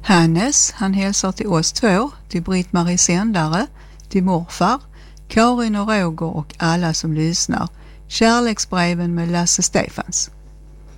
Hannes, han hälsar till oss två, till Britt-Marie Sändare, till morfar, Karin och Roger och alla som lyssnar. Kärleksbreven med Lasse Stefans.